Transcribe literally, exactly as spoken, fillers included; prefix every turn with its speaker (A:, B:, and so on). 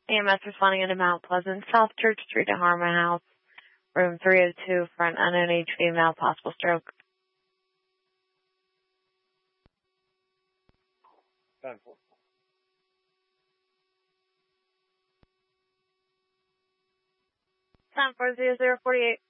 A: E M S responding into Mount Pleasant, South Church Street at Harmon House, room three oh two for an unknown age female, possible stroke.
B: ten four.
A: ten four zero zero forty-eight.